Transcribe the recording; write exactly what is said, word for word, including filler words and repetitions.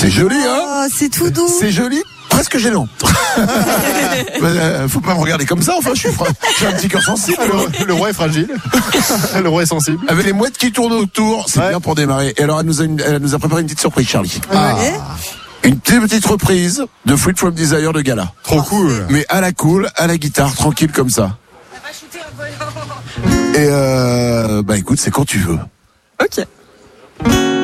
C'est joli, hein? Oh, c'est tout doux. C'est joli, presque gênant. Faut pas me regarder comme ça, enfin, je suis, fra... j'ai un petit cœur sensible. Le, le roi est fragile. Le roi est sensible. Avec les mouettes qui tournent autour, c'est ouais. bien pour démarrer. Et alors, elle nous a, une... elle nous a préparé une petite surprise, Charlie. Ah. Une toute petite reprise de Freed From Desire de Gala. Trop cool. Mais à la cool, à la guitare, tranquille comme ça. Et euh, bah écoute, c'est quand tu veux. Ok.